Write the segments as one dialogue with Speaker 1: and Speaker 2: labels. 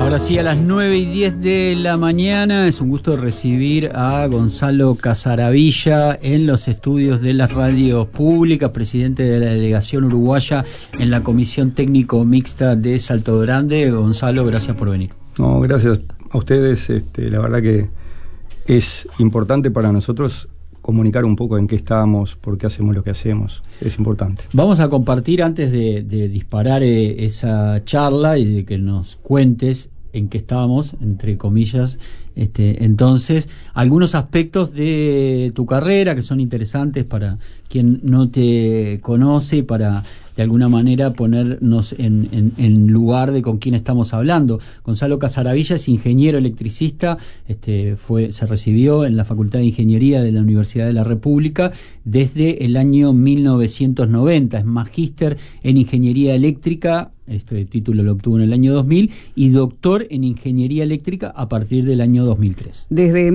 Speaker 1: Ahora sí, a las 9:10 de la mañana es un gusto recibir a Gonzalo Casaravilla en los estudios de las radios públicas, presidente de la delegación uruguaya en la Comisión Técnico Mixta de Salto Grande. Gonzalo, gracias por venir.
Speaker 2: No, gracias a ustedes. La verdad que es importante para nosotros comunicar un poco en qué estamos, por qué hacemos lo que hacemos. Es importante.
Speaker 1: Vamos a compartir, antes de disparar esa charla y de que nos cuentes en qué estábamos, entre comillas, entonces, algunos aspectos de tu carrera que son interesantes para quien no te conoce y para, de alguna manera, ponernos en lugar de con quién estamos hablando. Gonzalo Casaravilla es ingeniero electricista, se recibió en la Facultad de Ingeniería de la Universidad de la República desde el año 1990, es magíster en Ingeniería Eléctrica. Este título lo obtuvo en el año 2000 y doctor en Ingeniería Eléctrica a partir del año 2003.
Speaker 3: Desde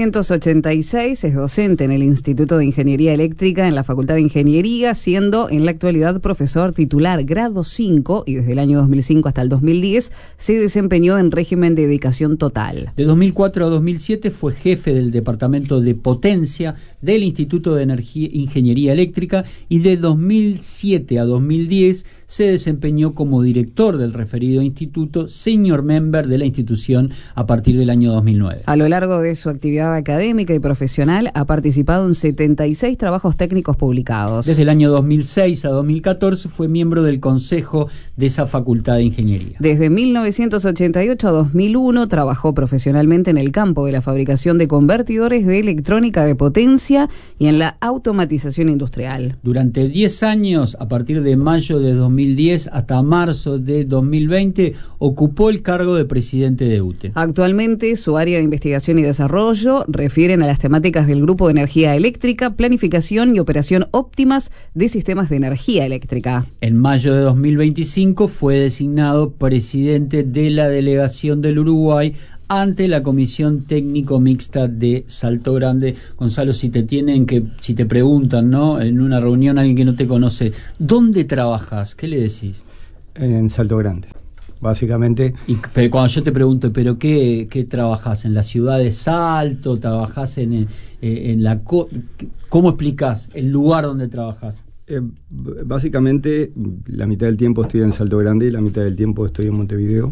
Speaker 3: 1986 es docente en el Instituto de Ingeniería Eléctrica en la Facultad de Ingeniería, siendo en la actualidad profesor titular grado 5 y desde el año 2005 hasta el 2010 se desempeñó en régimen de dedicación total.
Speaker 1: De 2004 a 2007 fue jefe del Departamento de Potencia del Instituto de Ingeniería Eléctrica y de 2007 a 2010 se desempeñó como director del referido instituto, senior member de la institución a partir del año 2009.
Speaker 3: A lo largo de su actividad académica y profesional ha participado en 76 trabajos técnicos publicados.
Speaker 1: Desde el año 2006 a 2014 fue miembro del consejo de esa Facultad de Ingeniería.
Speaker 3: Desde 1988 a 2001 trabajó profesionalmente en el campo de la fabricación de convertidores de electrónica de potencia y en la automatización industrial.
Speaker 1: Durante 10 años, a partir de mayo de 2010 hasta marzo de 2020, ocupó el cargo de presidente de UTE.
Speaker 3: Actualmente, su área de investigación y desarrollo refieren a las temáticas del Grupo de Energía Eléctrica, planificación y operación óptimas de sistemas de energía eléctrica.
Speaker 1: En mayo de 2025 fue designado presidente de la delegación del Uruguay ante la Comisión Técnico Mixta de Salto Grande. Gonzalo, si te preguntan, ¿no?, en una reunión, alguien que no te conoce, ¿dónde trabajas? ¿Qué le decís?
Speaker 2: En Salto Grande, básicamente.
Speaker 1: Pero cuando yo te pregunto, ¿pero qué trabajas? ¿En la ciudad de Salto? ¿Trabajás en la... ¿Cómo explicás el lugar donde trabajas?
Speaker 2: Básicamente, la mitad del tiempo estoy en Salto Grande y la mitad del tiempo estoy en Montevideo.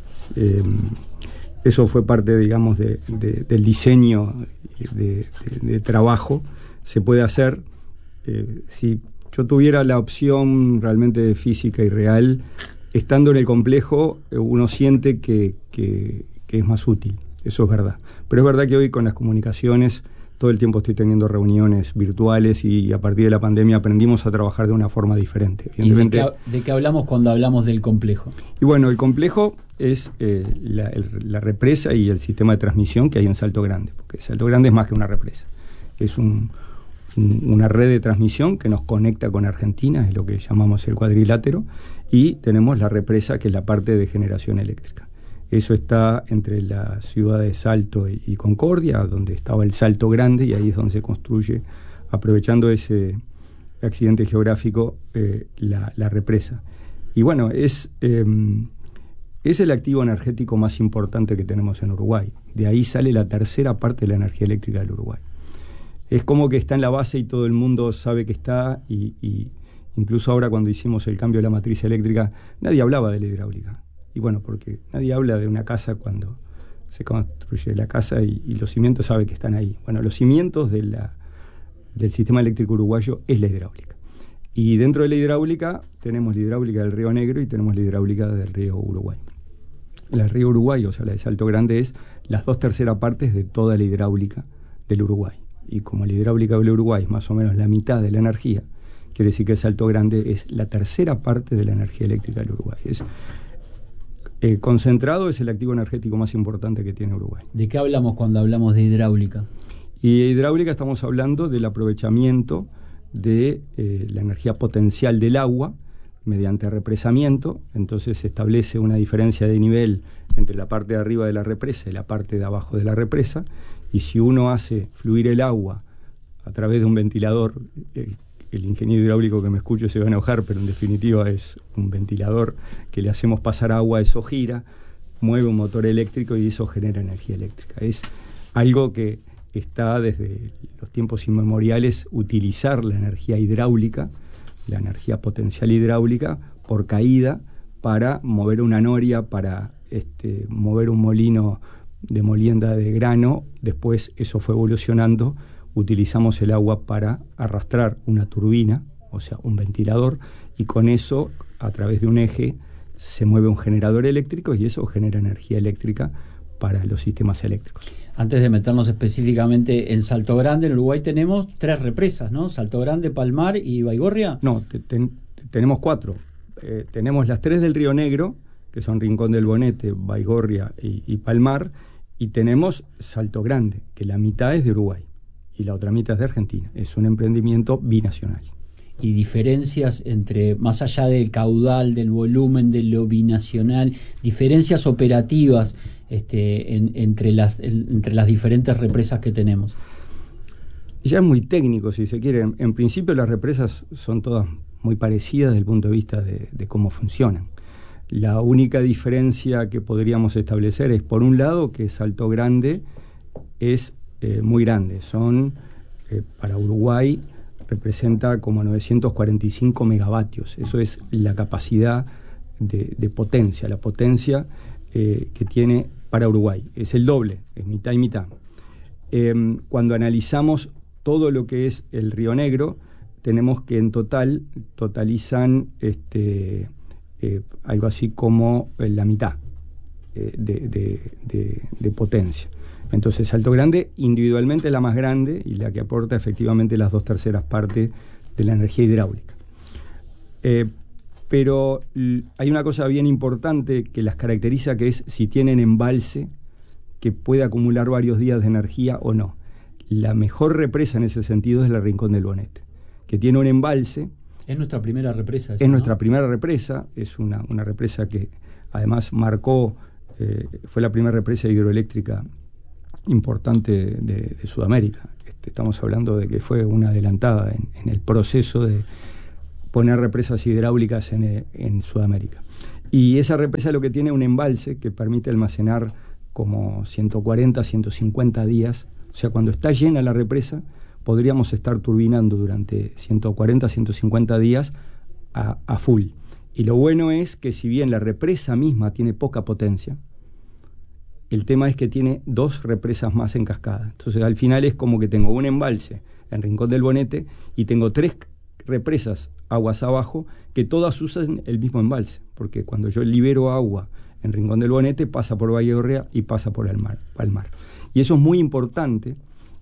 Speaker 2: Eso fue parte, digamos, del diseño de trabajo. Se puede hacer. Si yo tuviera la opción realmente física y real, estando en el complejo, uno siente que es más útil. Eso es verdad. Pero es verdad que hoy con las comunicaciones todo el tiempo estoy teniendo reuniones virtuales y a partir de la pandemia aprendimos a trabajar de una forma diferente.
Speaker 1: Evidentemente, ¿y de qué hablamos cuando hablamos del complejo?
Speaker 2: Y bueno, el complejo es la represa y el sistema de transmisión que hay en Salto Grande, porque Salto Grande es más que una represa. Es una red de transmisión que nos conecta con Argentina, es lo que llamamos el cuadrilátero, y tenemos la represa, que es la parte de generación eléctrica. Eso está entre la ciudad de Salto y Concordia, donde estaba el Salto Grande, y ahí es donde se construye, aprovechando ese accidente geográfico, la represa. Y bueno, es el activo energético más importante que tenemos en Uruguay. De ahí sale la tercera parte de la energía eléctrica del Uruguay. Es como que está en la base y todo el mundo sabe que está, y incluso ahora cuando hicimos el cambio de la matriz eléctrica, nadie hablaba de la hidráulica. Y bueno, porque nadie habla de una casa cuando se construye la casa y los cimientos sabe que están ahí. Bueno, los cimientos del sistema eléctrico uruguayo es la hidráulica. Y dentro de la hidráulica tenemos la hidráulica del Río Negro y tenemos la hidráulica del Río Uruguay. La Río Uruguay, o sea, la de Salto Grande, es las 2/3 partes de toda la hidráulica del Uruguay. Y como la hidráulica del Uruguay es más o menos la mitad de la energía, quiere decir que Salto Grande es la tercera parte de la energía eléctrica del Uruguay. Concentrado es el activo energético más importante que tiene Uruguay.
Speaker 1: ¿De qué hablamos cuando hablamos de hidráulica?
Speaker 2: Y de hidráulica estamos hablando del aprovechamiento de la energía potencial del agua mediante represamiento. Entonces se establece una diferencia de nivel entre la parte de arriba de la represa y la parte de abajo de la represa, y si uno hace fluir el agua a través de un ventilador, el ingeniero hidráulico que me escuche se va a enojar, pero en definitiva es un ventilador que le hacemos pasar agua, eso gira, mueve un motor eléctrico y eso genera energía eléctrica. Es algo que está desde los tiempos inmemoriales, utilizar la energía hidráulica, la energía potencial hidráulica por caída para mover una noria, para mover un molino de molienda de grano. Después eso fue evolucionando, utilizamos el agua para arrastrar una turbina, o sea, un ventilador, y con eso, a través de un eje, se mueve un generador eléctrico y eso genera energía eléctrica para los sistemas eléctricos.
Speaker 1: Antes de meternos específicamente en Salto Grande, en Uruguay tenemos 3 represas, ¿no? Salto Grande, Palmar y Baigorria.
Speaker 2: No, tenemos 4. Tenemos las 3 del Río Negro, que son Rincón del Bonete, Baigorria y Palmar, y tenemos Salto Grande, que la mitad es de Uruguay y la otra mitad es de Argentina. Es un emprendimiento binacional.
Speaker 1: Y diferencias entre, más allá del caudal, del volumen, de lo binacional, diferencias operativas entre las diferentes represas que tenemos.
Speaker 2: Ya es muy técnico, si se quiere. En principio las represas son todas muy parecidas desde el punto de vista de cómo funcionan. La única diferencia que podríamos establecer es, por un lado, que Salto Grande es muy grande. Para Uruguay representa como 945 megavatios. Eso es la capacidad de potencia, la potencia que tiene para Uruguay. Es el doble, es mitad y mitad. Cuando analizamos todo lo que es el Río Negro, tenemos que en total totalizan algo así como la mitad de potencia. Entonces Salto Grande individualmente es la más grande y la que aporta efectivamente las 2/3 partes de la energía hidráulica. Pero hay una cosa bien importante que las caracteriza, que es si tienen embalse que puede acumular varios días de energía o no. La mejor represa en ese sentido es la Rincón del Bonete, que tiene un embalse.
Speaker 1: Es nuestra primera represa.
Speaker 2: Es nuestra primera represa, es una represa que además marcó, fue la primera represa hidroeléctrica importante de Sudamérica. Estamos hablando de que fue una adelantada en el proceso de poner represas hidráulicas en Sudamérica. Y esa represa lo que tiene es un embalse que permite almacenar como 140, 150 días. O sea, cuando está llena la represa, podríamos estar turbinando durante 140, 150 días a full. Y lo bueno es que si bien la represa misma tiene poca potencia, el tema es que tiene 2 represas más en cascada. Entonces al final es como que tengo un embalse en Rincón del Bonete y tengo 3 represas aguas abajo que todas usan el mismo embalse, porque cuando yo libero agua en Rincón del Bonete pasa por Baigorria y pasa por Palmar. Y eso es muy importante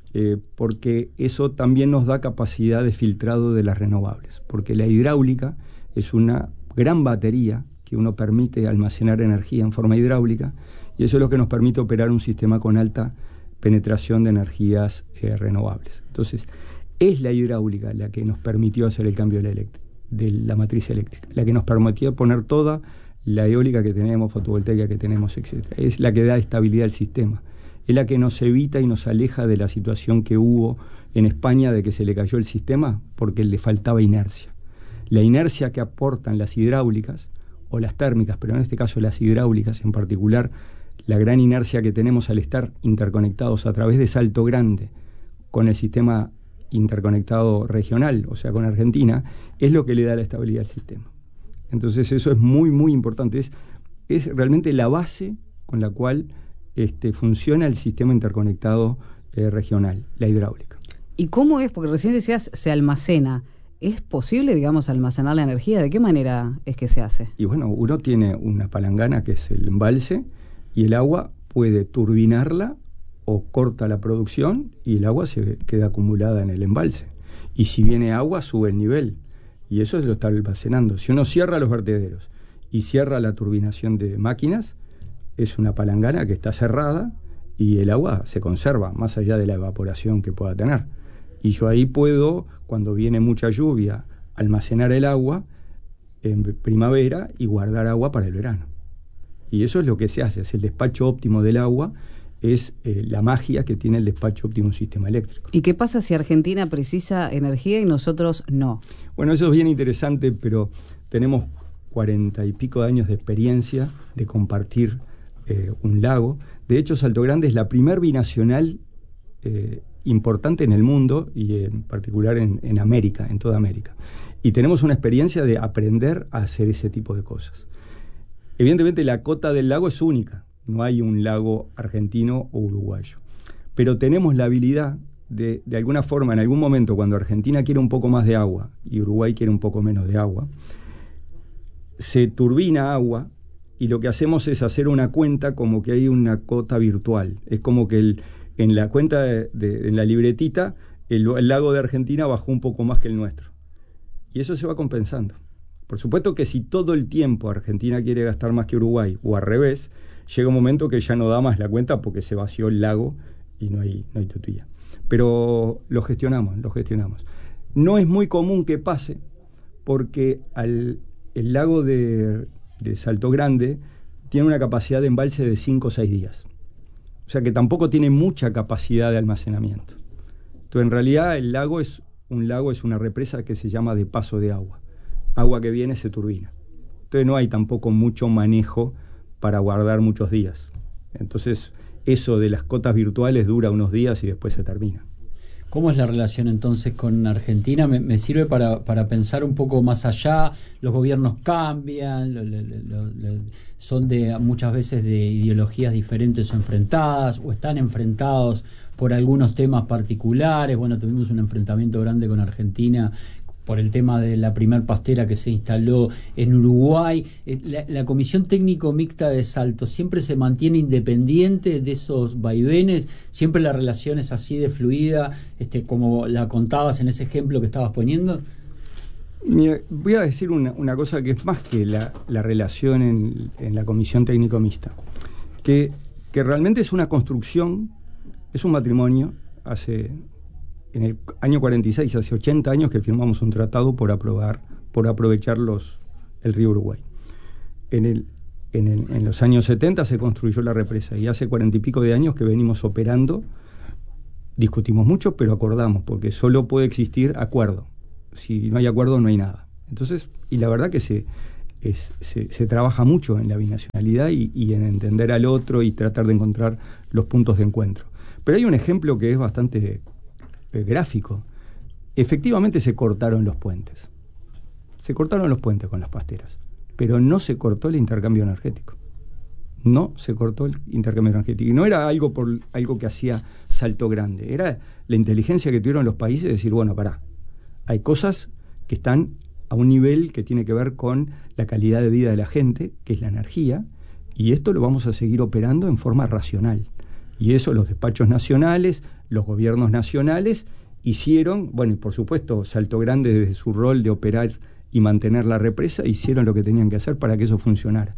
Speaker 2: porque eso también nos da capacidad de filtrado de las renovables, porque la hidráulica es una gran batería que uno permite almacenar energía en forma hidráulica, y eso es lo que nos permite operar un sistema con alta penetración de energías renovables. Entonces, es la hidráulica la que nos permitió hacer el cambio de la matriz eléctrica, la que nos permitió poner toda la eólica que tenemos, fotovoltaica que tenemos, etc. Es la que da estabilidad al sistema, es la que nos evita y nos aleja de la situación que hubo en España de que se le cayó el sistema porque le faltaba inercia. La inercia que aportan las hidráulicas o las térmicas, pero en este caso las hidráulicas en particular, la gran inercia que tenemos al estar interconectados a través de Salto Grande con el sistema interconectado regional, o sea, con Argentina, es lo que le da la estabilidad al sistema. Entonces eso es muy, muy importante. Es realmente la base con la cual funciona el sistema interconectado regional, la hidráulica.
Speaker 3: ¿Y cómo es? Porque recién decías, se almacena. ¿Es posible, digamos, almacenar la energía? ¿De qué manera es que se hace?
Speaker 2: Y bueno, uno tiene una palangana que es el embalse y el agua puede turbinarla o corta la producción y el agua se queda acumulada en el embalse. Y si viene agua, sube el nivel. Y eso lo está almacenando. Si uno cierra los vertederos y cierra la turbinación de máquinas, es una palangana que está cerrada y el agua se conserva, más allá de la evaporación que pueda tener. Y yo ahí puedo, cuando viene mucha lluvia, almacenar el agua en primavera y guardar agua para el verano. Y eso es lo que se hace, es el despacho óptimo del agua, es la magia que tiene el despacho óptimo de un sistema eléctrico.
Speaker 3: ¿Y qué pasa si Argentina precisa energía y nosotros no?
Speaker 2: Bueno, eso es bien interesante, pero tenemos 40 y pico de años de experiencia de compartir un lago. De hecho, Salto Grande es la primer binacional importante en el mundo y en particular en América, en toda América. Y tenemos una experiencia de aprender a hacer ese tipo de cosas. Evidentemente la cota del lago es única, no hay un lago argentino o uruguayo, pero tenemos la habilidad de alguna forma, en algún momento, cuando Argentina quiere un poco más de agua y Uruguay quiere un poco menos de agua, se turbina agua y lo que hacemos es hacer una cuenta como que hay una cota virtual. Es como que en la cuenta en la libretita, el lago de Argentina bajó un poco más que el nuestro. Y eso se va compensando. Por supuesto que si todo el tiempo Argentina quiere gastar más que Uruguay, o al revés, llega un momento que ya no da más la cuenta porque se vació el lago y no hay tutía. Pero lo gestionamos. No es muy común que pase porque el lago de Salto Grande tiene una capacidad de embalse de 5 o 6 días. O sea que tampoco tiene mucha capacidad de almacenamiento. Entonces, en realidad, el lago es una represa que se llama de paso de agua. Agua que viene se turbina. Entonces, no hay tampoco mucho manejo para guardar muchos días. Entonces, eso de las cotas virtuales dura unos días y después se termina.
Speaker 1: ¿Cómo es la relación entonces con Argentina? Me sirve para pensar un poco más allá. Los gobiernos cambian, son muchas veces de ideologías diferentes o enfrentadas, o están enfrentados por algunos temas particulares. Bueno, tuvimos un enfrentamiento grande con Argentina por el tema de la primer pastera que se instaló en Uruguay. La Comisión Técnico Mixta de Salto siempre se mantiene independiente de esos vaivenes, siempre la relación es así de fluida, como la contabas en ese ejemplo que estabas poniendo.
Speaker 2: Mira, voy a decir una cosa que es más que la relación en la Comisión Técnico Mixta, que realmente es una construcción, es un matrimonio. En el año 46, hace 80 años que firmamos un tratado por aprovechar el río Uruguay. En los años 70 se construyó la represa y hace 40 y pico de años que venimos operando. Discutimos mucho, pero acordamos, porque solo puede existir acuerdo. Si no hay acuerdo, no hay nada. Entonces, y la verdad que se trabaja mucho en la binacionalidad y en entender al otro y tratar de encontrar los puntos de encuentro. Pero hay un ejemplo que es bastante gráfico. Efectivamente se cortaron los puentes. Se cortaron los puentes con las pasteras, pero no se cortó el intercambio energético. No se cortó el intercambio energético. Y no era algo que hacía Salto Grande. Era la inteligencia que tuvieron los países de decir, bueno, pará, hay cosas que están a un nivel que tiene que ver con la calidad de vida de la gente, que es la energía, y esto lo vamos a seguir operando en forma racional. Y eso los despachos nacionales, los gobiernos nacionales hicieron, bueno, y por supuesto Salto Grande desde su rol de operar y mantener la represa, hicieron lo que tenían que hacer para que eso funcionara.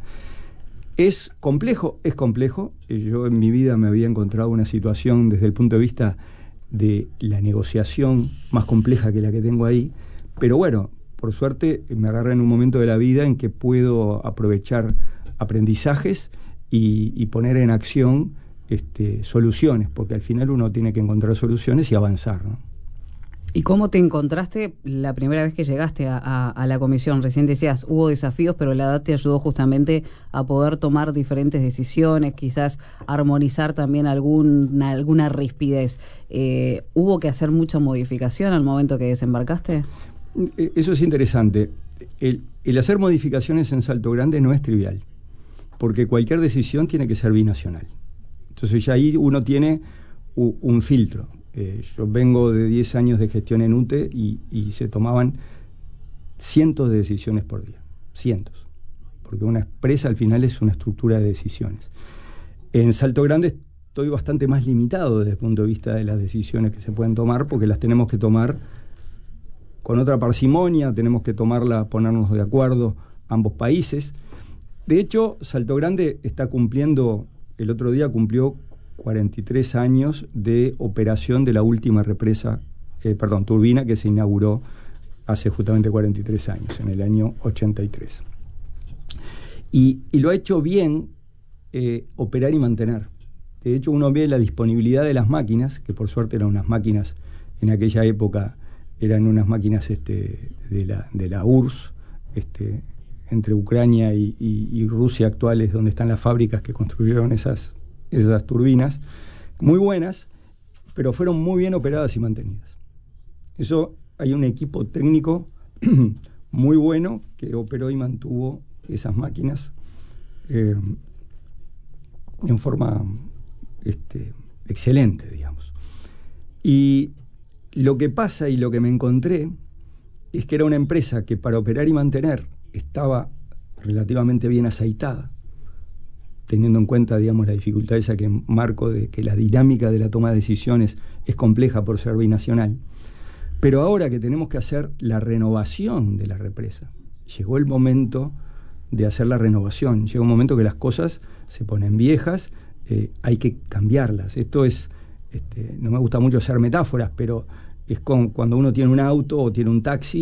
Speaker 2: ¿Es complejo? Es complejo. Yo en mi vida me había encontrado una situación desde el punto de vista de la negociación más compleja que la que tengo ahí, pero bueno, por suerte me agarré en un momento de la vida en que puedo aprovechar aprendizajes y poner en acción soluciones, porque al final uno tiene que encontrar soluciones y avanzar, ¿no?
Speaker 3: ¿Y cómo te encontraste la primera vez que llegaste a la comisión? Recién decías, hubo desafíos, pero la edad te ayudó justamente a poder tomar diferentes decisiones, quizás armonizar también alguna rispidez. ¿Hubo que hacer mucha modificación al momento que desembarcaste?
Speaker 2: Eso es interesante. El hacer modificaciones en Salto Grande no es trivial, porque cualquier decisión tiene que ser binacional. Entonces ya ahí uno tiene un filtro. Yo vengo de 10 años de gestión en UTE y se tomaban cientos de decisiones por día. Cientos. Porque una empresa al final es una estructura de decisiones. En Salto Grande estoy bastante más limitado desde el punto de vista de las decisiones que se pueden tomar, porque las tenemos que tomar con otra parsimonia, tenemos que ponernos de acuerdo ambos países. De hecho, Salto Grande está cumpliendo, el otro día cumplió 43 años de operación de la última turbina que se inauguró hace justamente 43 años, en el año 83. Y lo ha hecho bien operar y mantener. De hecho, uno ve la disponibilidad de las máquinas, que por suerte eran unas máquinas, en aquella época eran unas máquinas de la URSS, entre Ucrania y Rusia actuales, donde están las fábricas que construyeron esas turbinas, muy buenas, pero fueron muy bien operadas y mantenidas. Eso, hay un equipo técnico muy bueno que operó y mantuvo esas máquinas en forma excelente, digamos. Y lo que pasa y lo que me encontré es que era una empresa que para operar y mantener estaba relativamente bien aceitada, teniendo en cuenta, digamos, la dificultad esa que marco de que la dinámica de la toma de decisiones es compleja por ser binacional. Pero ahora que tenemos que hacer la renovación de la represa, llegó el momento de hacer la renovación. Llega un momento que las cosas se ponen viejas, hay que cambiarlas. Esto es, no me gusta mucho hacer metáforas, pero es cuando uno tiene un auto o tiene un taxi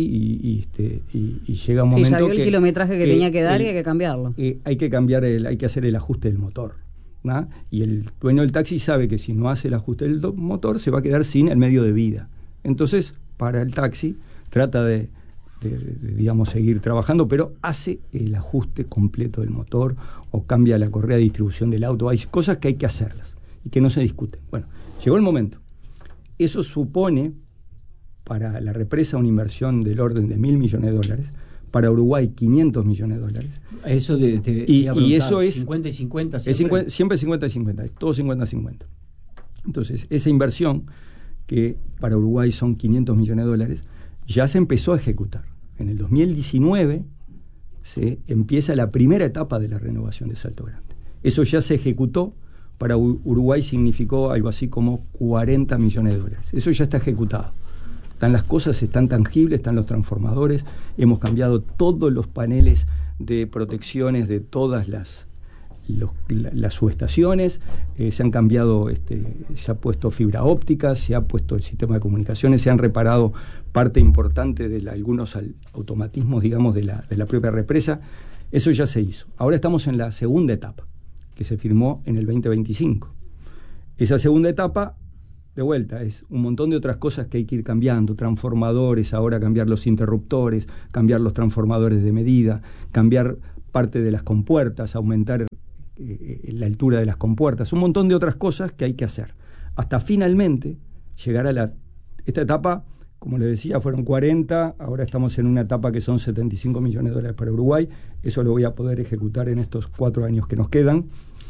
Speaker 2: y llega un momento
Speaker 3: ya dio el
Speaker 2: que
Speaker 3: kilometraje que tenía que dar y hay que cambiarlo.
Speaker 2: Hay que hacer el ajuste del motor, ¿no? Y el dueño del taxi sabe que si no hace el ajuste del motor se va a quedar sin el medio de vida. Entonces, para el taxi, trata de digamos, seguir trabajando, pero hace el ajuste completo del motor o cambia la correa de distribución del auto. Hay cosas que hay que hacerlas y que no se discuten. Bueno, llegó el momento. Eso supone para la represa una inversión del orden de $1.000 millones, para Uruguay $500 millones.
Speaker 1: Eso
Speaker 2: y eso es
Speaker 1: 50 y 50
Speaker 2: siempre. Siempre 50 y 50, todo 50-50. Entonces, esa inversión, que para Uruguay son $500 millones, ya se empezó a ejecutar. En el 2019 se empieza la primera etapa de la renovación de Salto Grande. Eso ya se ejecutó. Para Uruguay significó algo así como $40 millones. Eso ya está ejecutado. Están las cosas, están tangibles, están los transformadores. Hemos cambiado todos los paneles de protecciones de todas las subestaciones. Se han cambiado, se ha puesto fibra óptica, se ha puesto el sistema de comunicaciones, se han reparado parte importante de algunos automatismos, digamos, de la propia represa. Eso ya se hizo. Ahora estamos en la segunda etapa, que se firmó en el 2025. Esa segunda etapa, de vuelta, es un montón de otras cosas que hay que ir cambiando, transformadores, ahora cambiar los interruptores, cambiar los transformadores de medida, cambiar parte de las compuertas, aumentar la altura de las compuertas, un montón de otras cosas que hay que hacer, hasta finalmente llegar a esta etapa. Como les decía, fueron 40, ahora estamos en una etapa que son $75 millones para Uruguay. Eso lo voy a poder ejecutar en estos 4 años que nos quedan.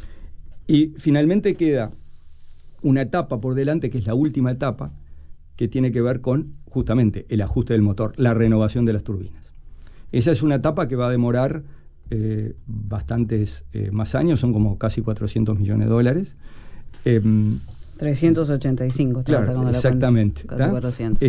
Speaker 2: Y finalmente queda una etapa por delante, que es la última etapa, que tiene que ver con justamente el ajuste del motor, la renovación de las turbinas. Esa es una etapa que va a demorar bastantes más años, son como casi $400 millones.
Speaker 3: 385,
Speaker 2: claro, exactamente,
Speaker 3: casi 400.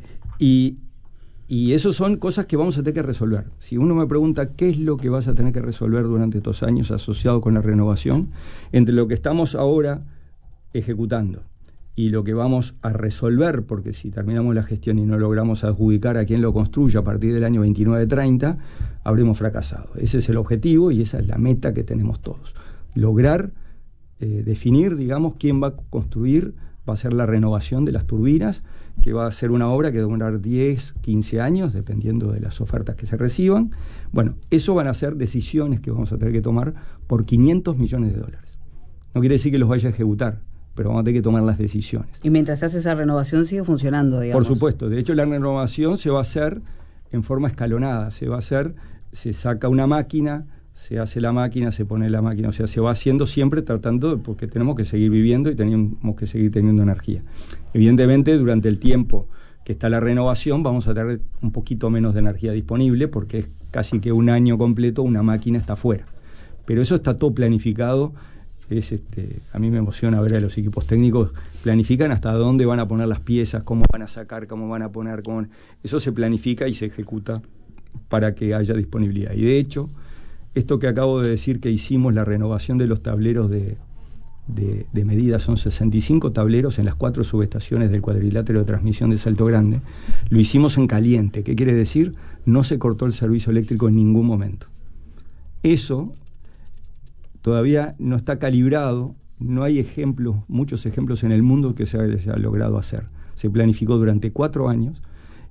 Speaker 2: Y eso son cosas que vamos a tener que resolver. Si uno me pregunta qué es lo que vas a tener que resolver durante estos años asociado con la renovación, entre lo que estamos ahora ejecutando y lo que vamos a resolver, porque si terminamos la gestión y no logramos adjudicar a quien lo construya a partir del año 29-30, habremos fracasado. Ese es el objetivo y esa es la meta que tenemos todos. Lograr definir, digamos, quién va a construir, va a ser la renovación de las turbinas, que va a ser una obra que va a durar 10, 15 años, dependiendo de las ofertas que se reciban. Bueno, eso van a ser decisiones que vamos a tener que tomar por $500 millones. No quiere decir que los vaya a ejecutar, pero vamos a tener que tomar las decisiones.
Speaker 3: Y mientras se hace esa renovación sigue funcionando, digamos.
Speaker 2: Por supuesto, de hecho la renovación se va a hacer en forma escalonada, se saca una máquina, se hace la máquina, se pone la máquina, o sea, se va haciendo siempre tratando, porque tenemos que seguir viviendo y tenemos que seguir teniendo energía. Evidentemente, durante el tiempo que está la renovación, vamos a tener un poquito menos de energía disponible, porque es casi que un año completo una máquina está fuera. Pero eso está todo planificado. A mí me emociona ver a los equipos técnicos, planifican hasta dónde van a poner las piezas, cómo van a sacar, cómo van a poner, eso se planifica y se ejecuta para que haya disponibilidad. Y de hecho, esto que acabo de decir, que hicimos la renovación de los tableros de medida, son 65 tableros en las 4 subestaciones del cuadrilátero de transmisión de Salto Grande, lo hicimos en caliente. ¿Qué quiere decir? No se cortó el servicio eléctrico en ningún momento. Eso todavía no está calibrado, no hay muchos ejemplos en el mundo que se haya logrado hacer. Se planificó durante 4 años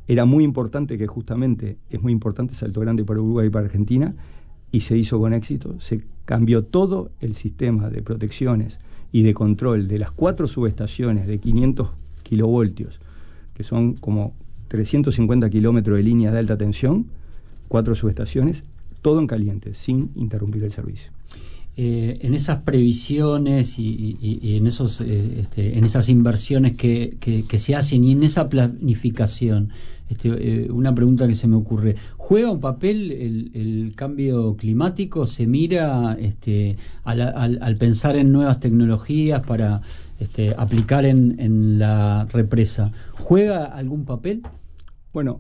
Speaker 2: era muy importante, que justamente es muy importante Salto Grande para Uruguay y para Argentina, y se hizo con éxito. Se cambió todo el sistema de protecciones y de control de las 4 subestaciones de 500 kilovoltios, que son como 350 kilómetros de línea de alta tensión, 4 subestaciones, todo en caliente, sin interrumpir el servicio.
Speaker 1: En esas previsiones y en esos en esas inversiones que se hacen y en esa planificación, una pregunta que se me ocurre: ¿juega un papel el cambio climático? ¿Se mira al pensar en nuevas tecnologías para aplicar en la represa? ¿Juega algún papel?
Speaker 2: Bueno,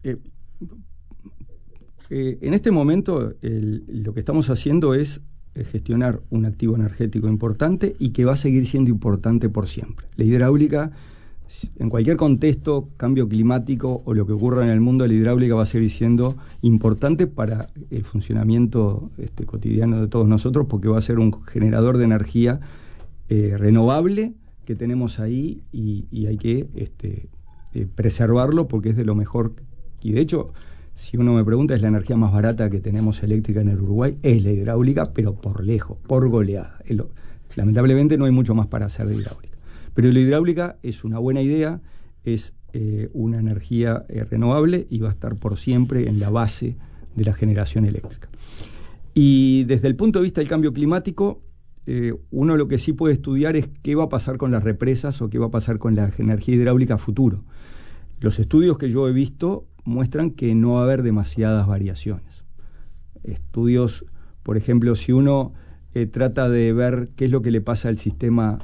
Speaker 2: en este momento lo que estamos haciendo es gestionar un activo energético importante y que va a seguir siendo importante por siempre. La hidráulica, en cualquier contexto, cambio climático o lo que ocurra en el mundo, la hidráulica va a seguir siendo importante para el funcionamiento cotidiano de todos nosotros, porque va a ser un generador de energía renovable que tenemos ahí, y hay que preservarlo porque es de lo mejor. Y de hecho, si uno me pregunta, es la energía más barata que tenemos eléctrica en el Uruguay, es la hidráulica, pero por lejos, por goleada. Lamentablemente no hay mucho más para hacer de hidráulica. Pero la hidráulica es una buena idea, es una energía renovable y va a estar por siempre en la base de la generación eléctrica. Y desde el punto de vista del cambio climático, uno lo que sí puede estudiar es qué va a pasar con las represas o qué va a pasar con la energía hidráulica a futuro. Los estudios que yo he visto muestran que no va a haber demasiadas variaciones. Estudios, por ejemplo, si uno trata de ver qué es lo que le pasa al sistema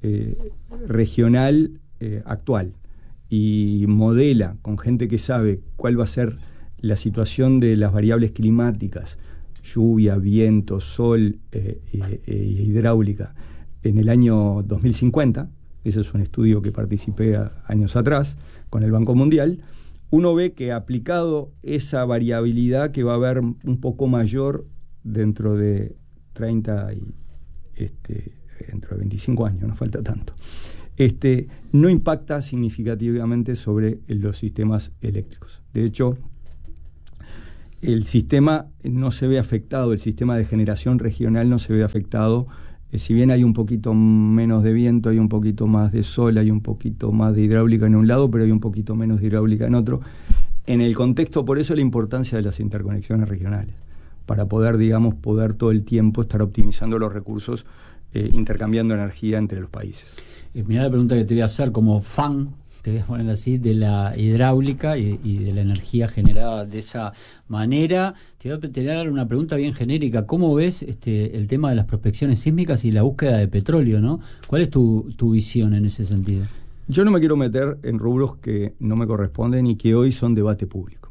Speaker 2: regional actual y modela con gente que sabe cuál va a ser la situación de las variables climáticas, lluvia, viento, sol hidráulica, en el año 2050, ese es un estudio que participé años atrás con el Banco Mundial, uno ve que aplicado esa variabilidad que va a haber un poco mayor dentro de 30 y dentro de 25 años, no falta tanto, no impacta significativamente sobre los sistemas eléctricos. De hecho, el sistema no se ve afectado, el sistema de generación regional no se ve afectado. Si bien hay un poquito menos de viento, hay un poquito más de sol, hay un poquito más de hidráulica en un lado, pero hay un poquito menos de hidráulica en otro. En el contexto, por eso la importancia de las interconexiones regionales, para poder todo el tiempo estar optimizando los recursos, intercambiando energía entre los países.
Speaker 1: Mirá la pregunta que te voy a hacer como fan, te voy a poner así, de la hidráulica y de la energía generada de esa manera. Te voy a tener una pregunta bien genérica. ¿Cómo ves el tema de las prospecciones sísmicas y la búsqueda de petróleo, ¿no? ¿Cuál es tu visión en ese sentido?
Speaker 2: Yo no me quiero meter en rubros que no me corresponden y que hoy son debate público.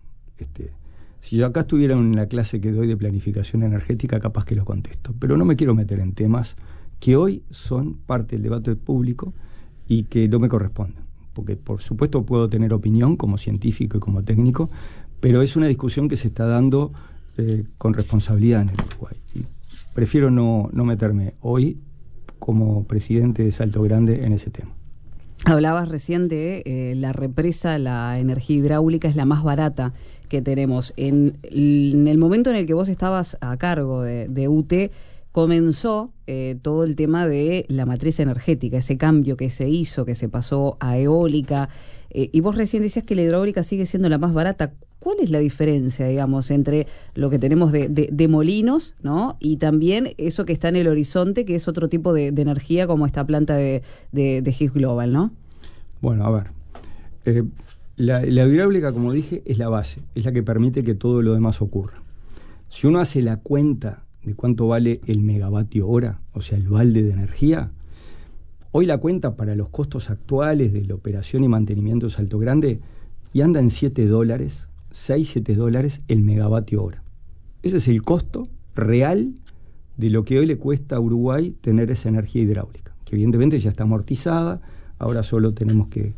Speaker 2: Si yo acá estuviera en la clase que doy de planificación energética, capaz que lo contesto. Pero no me quiero meter en temas que hoy son parte del debate público y que no me corresponden. Porque por supuesto puedo tener opinión como científico y como técnico, pero es una discusión que se está dando con responsabilidad en el Uruguay. Y prefiero no meterme hoy como presidente de Salto Grande en ese tema.
Speaker 3: Hablabas recién de la represa, la energía hidráulica es la más barata que tenemos. En el momento en el que vos estabas a cargo de UT, comenzó todo el tema de la matriz energética, ese cambio que se hizo, que se pasó a eólica, y vos recién decías que la hidráulica sigue siendo la más barata. ¿Cuál es la diferencia, digamos, entre lo que tenemos de molinos, ¿no? Y también eso que está en el horizonte, que es otro tipo de energía, como esta planta de High Global, ¿no?
Speaker 2: Bueno, a ver, la hidráulica, como dije, es la base, es la que permite que todo lo demás ocurra. Si uno hace la cuenta de cuánto vale el megavatio hora, o sea, el balde de energía, hoy la cuenta para los costos actuales de la operación y mantenimiento de Salto Grande y anda en $7, 6-7 dólares el megavatio hora. Ese es el costo real de lo que hoy le cuesta a Uruguay tener esa energía hidráulica, que evidentemente ya está amortizada, ahora solo tenemos que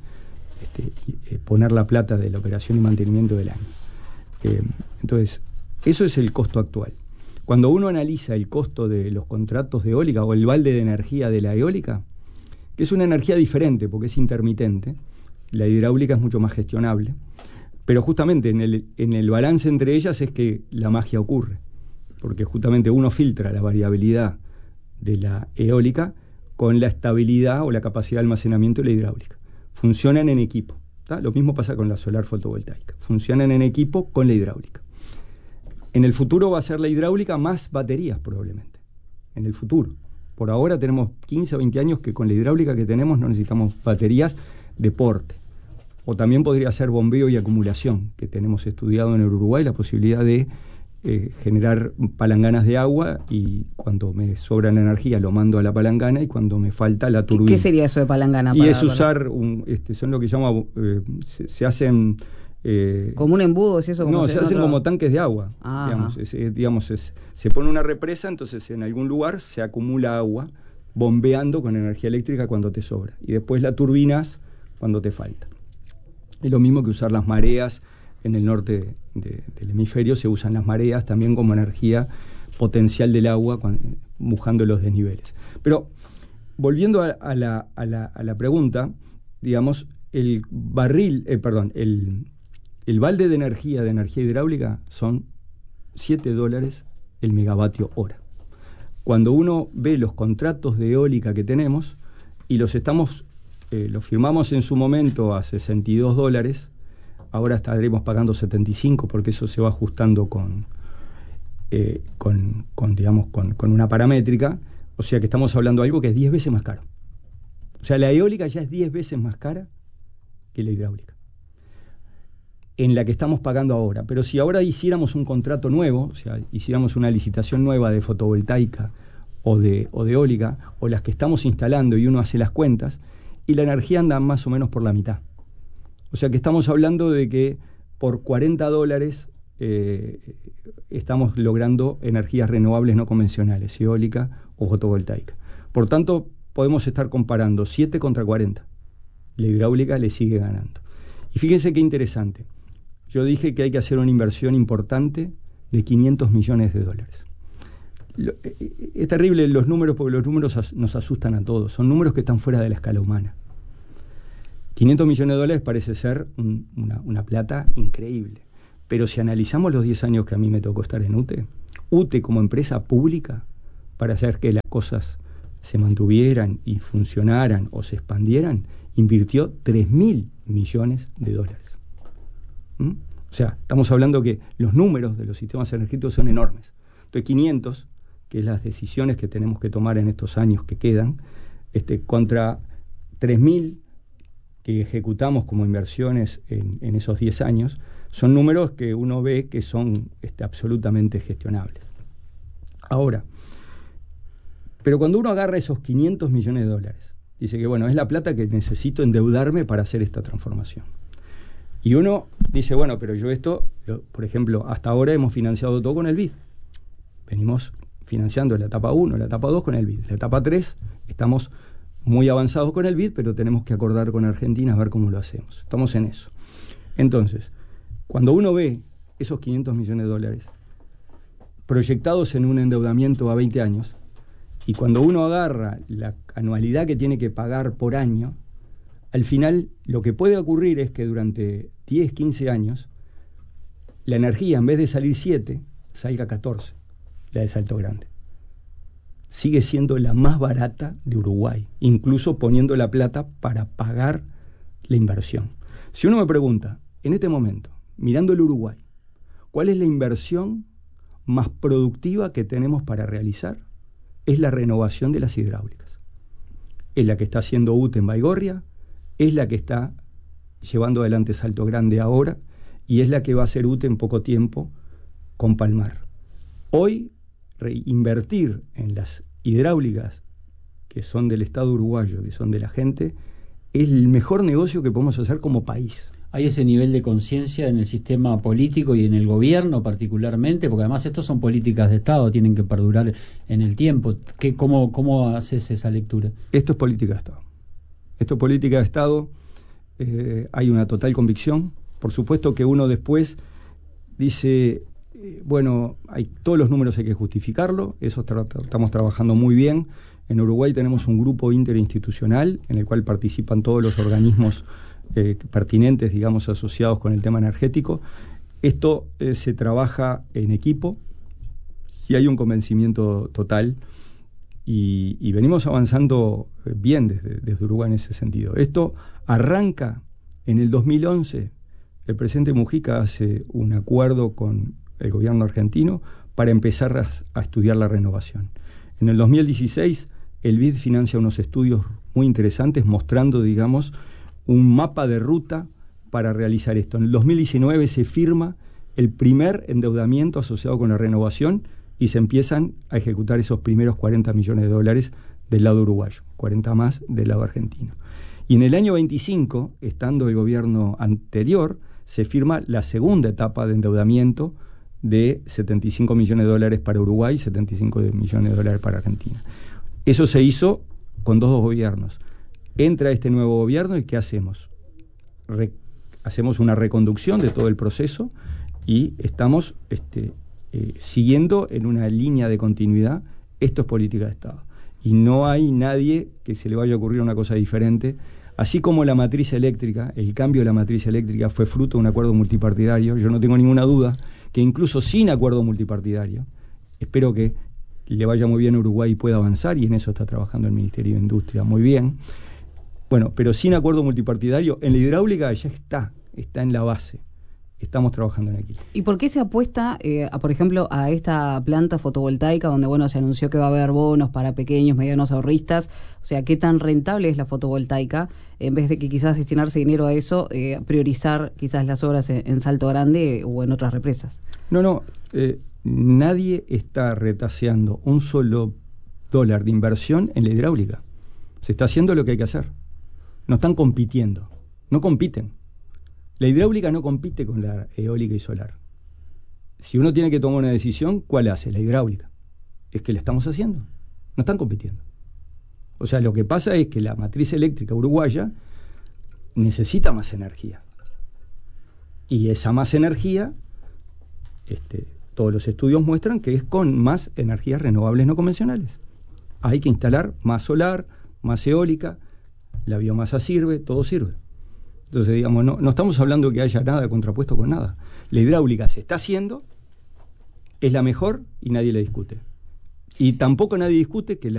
Speaker 2: poner la plata de la operación y mantenimiento del año. Entonces, eso es el costo actual. Cuando uno analiza el costo de los contratos de eólica o el balde de energía de la eólica, que es una energía diferente porque es intermitente, la hidráulica es mucho más gestionable, Pero justamente en el balance entre ellas es que la magia ocurre, porque justamente uno filtra la variabilidad de la eólica con la estabilidad o la capacidad de almacenamiento de la hidráulica. Funcionan en equipo, ¿tá? Lo mismo pasa con la solar fotovoltaica. Funcionan en equipo con la hidráulica. En el futuro va a ser la hidráulica más baterías probablemente. En el futuro. Por ahora tenemos 15 o 20 años que con la hidráulica que tenemos no necesitamos baterías de porte. O también podría ser bombeo y acumulación, que tenemos estudiado en el Uruguay la posibilidad de generar palanganas de agua, y cuando me sobra la energía lo mando a la palangana y cuando me falta la turbina.
Speaker 3: ¿Qué sería eso de palangana?
Speaker 2: Y es usar, son lo que llama, se hacen...
Speaker 3: como un embudo, ¿sí? Eso
Speaker 2: no, se hacen como tanques de agua. Se pone una represa, entonces en algún lugar se acumula agua bombeando con energía eléctrica cuando te sobra, y después la turbinas cuando te falta. Es lo mismo que usar las mareas. En el norte del hemisferio se usan las mareas también como energía potencial del agua, mojando los desniveles. Pero volviendo a la pregunta, digamos, el balde de energía hidráulica son $7 el megavatio hora. Cuando uno ve los contratos de eólica que tenemos, y los firmamos en su momento a $62, ahora estaremos pagando 75, porque eso se va ajustando con una paramétrica, o sea que estamos hablando de algo que es 10 veces más caro. O sea, la eólica ya es 10 veces más cara que la hidráulica, en la que estamos pagando ahora. Pero si ahora hiciéramos un contrato nuevo, o sea, hiciéramos una licitación nueva de fotovoltaica o de eólica, o las que estamos instalando, y uno hace las cuentas, y la energía anda más o menos por la mitad. O sea que estamos hablando de que por $40 estamos logrando energías renovables no convencionales, eólica o fotovoltaica. Por tanto, podemos estar comparando 7 contra 40. La hidráulica le sigue ganando. Y fíjense qué interesante. Yo dije que hay que hacer una inversión importante de $500 millones. Es terrible los números, porque los números nos asustan a todos. Son números que están fuera de la escala humana. $500 millones parece ser una plata increíble. Pero si analizamos los 10 años que a mí me tocó estar en UTE como empresa pública, para hacer que las cosas se mantuvieran y funcionaran o se expandieran, invirtió $3.000 millones. O sea, estamos hablando que los números de los sistemas energéticos son enormes. Entonces 500, que es las decisiones que tenemos que tomar en estos años que quedan, contra 3.000 que ejecutamos como inversiones en esos 10 años, son números que uno ve que son absolutamente gestionables. Ahora, pero cuando uno agarra esos $500 millones, dice que bueno, es la plata que necesito endeudarme para hacer esta transformación. Y uno dice, bueno, pero yo por ejemplo, hasta ahora hemos financiado todo con el BID. Venimos financiando la etapa 1, la etapa 2 con el BID. La etapa 3 estamos muy avanzados con el BID, pero tenemos que acordar con Argentina a ver cómo lo hacemos. Estamos en eso. Entonces, cuando uno ve esos $500 millones proyectados en un endeudamiento a 20 años, y cuando uno agarra la anualidad que tiene que pagar por año, al final lo que puede ocurrir es que durante 10, 15 años, la energía, en vez de salir 7, salga 14, la de Salto Grande. Sigue siendo la más barata de Uruguay, incluso poniendo la plata para pagar la inversión. Si uno me pregunta, en este momento, mirando el Uruguay, ¿cuál es la inversión más productiva que tenemos para realizar? Es la renovación de las hidráulicas. Es la que está haciendo UTE en Baigorria, es la que está llevando adelante Salto Grande ahora, y es la que va a hacer UTE en poco tiempo con Palmar. Hoy, invertir en las hidráulicas que son del Estado uruguayo, que son de la gente, es el mejor negocio que podemos hacer como país.
Speaker 1: ¿Hay ese nivel de conciencia en el sistema político y en el gobierno particularmente? Porque además estos son políticas de Estado, tienen que perdurar en el tiempo. ¿Cómo haces esa lectura?
Speaker 2: Esto es política de Estado. Esto es política de Estado. Hay una total convicción. Por supuesto que uno después dice, bueno, todos los números hay que justificarlo. Eso estamos trabajando muy bien. En Uruguay tenemos un grupo interinstitucional en el cual participan todos los organismos pertinentes, digamos, asociados con el tema energético. Esto se trabaja en equipo y hay un convencimiento total y venimos avanzando bien desde Uruguay en ese sentido. Esto arranca en el 2011. El presidente Mujica hace un acuerdo con el gobierno argentino para empezar a estudiar la renovación. En el 2016, el BID financia unos estudios muy interesantes mostrando, digamos, un mapa de ruta para realizar esto. En el 2019 se firma el primer endeudamiento asociado con la renovación y se empiezan a ejecutar esos primeros 40 millones de dólares del lado uruguayo, 40 más del lado argentino. Y en el año 25, estando el gobierno anterior, se firma la segunda etapa de endeudamiento de 75 millones de dólares para Uruguay y 75 millones de dólares para Argentina. Eso se hizo con dos gobiernos. Entra este nuevo gobierno y ¿qué hacemos? Hacemos una reconducción de todo el proceso y estamos siguiendo en una línea de continuidad. Esto es política de Estado. Y no hay nadie que se le vaya a ocurrir una cosa diferente. Así como la matriz eléctrica, el cambio de la matriz eléctrica fue fruto de un acuerdo multipartidario, yo no tengo ninguna duda que incluso sin acuerdo multipartidario, espero que le vaya muy bien a Uruguay y pueda avanzar, y en eso está trabajando el Ministerio de Industria muy bien. Bueno, pero sin acuerdo multipartidario, en la hidráulica ya está en la base. Estamos trabajando en aquí.
Speaker 3: ¿Y por qué se apuesta, por ejemplo, a esta planta fotovoltaica donde, bueno, se anunció que va a haber bonos para pequeños, medianos ahorristas? O sea, ¿qué tan rentable es la fotovoltaica? En vez de que quizás destinarse dinero a eso, priorizar quizás las obras en Salto Grande o en otras represas.
Speaker 2: No, nadie está retaseando un solo dólar de inversión en la hidráulica. Se está haciendo lo que hay que hacer. No están compitiendo, no compiten. La hidráulica no compite con la eólica y solar. Si uno tiene que tomar una decisión, ¿cuál hace? La hidráulica. Es que la estamos haciendo. No están compitiendo. O sea, lo que pasa es que la matriz eléctrica uruguaya necesita más energía. Y esa más energía, todos los estudios muestran que es con más energías renovables no convencionales. Hay que instalar más solar, más eólica, la biomasa sirve, todo sirve. Entonces, digamos, no estamos hablando que haya nada contrapuesto con nada. La hidráulica se está haciendo, es la mejor y nadie la discute. Y tampoco nadie discute que la